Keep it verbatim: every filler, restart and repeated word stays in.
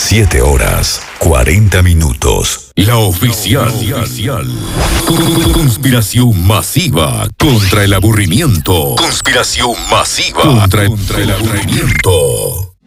siete horas, cuarenta minutos. La oficial. Conspiración masiva contra el aburrimiento. Conspiración masiva contra, contra el aburrimiento.